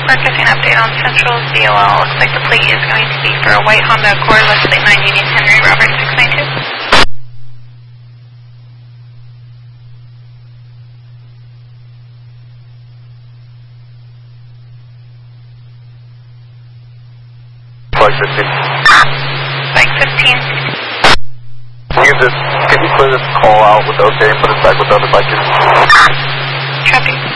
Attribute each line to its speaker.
Speaker 1: getting an update on Central's DOL. Looks like the plate is going to be for a white Honda Accord, list plate 9 Union Henry, Robert 692.
Speaker 2: Flight 15.
Speaker 1: Flight 15.
Speaker 2: Can you clear this call out with OK and put it back with the other bikers?
Speaker 1: Copy.